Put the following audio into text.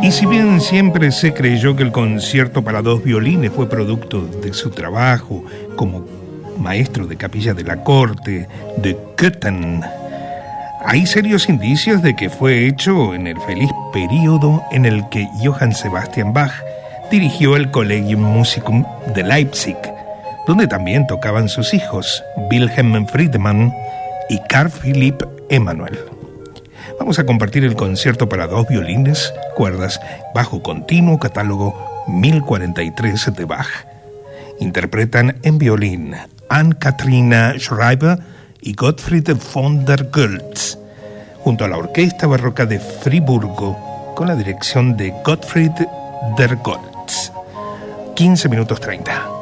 Y si bien siempre se creyó que el concierto para dos violines fue producto de su trabajo como maestro de capilla de la corte de Köthen, hay serios indicios de que fue hecho en el feliz período en el que Johann Sebastian Bach dirigió el Collegium Musicum de Leipzig, donde también tocaban sus hijos, Wilhelm Friedemann y Carl Philipp Emanuel. Vamos a compartir el concierto para dos violines, cuerdas, bajo continuo, catálogo 1043 de Bach. Interpretan en violín Anne-Katharina Schreiber y Gottfried von der Goltz, junto a la Orquesta Barroca de Friburgo, con la dirección de Gottfried der Goltz. 15 minutos 30.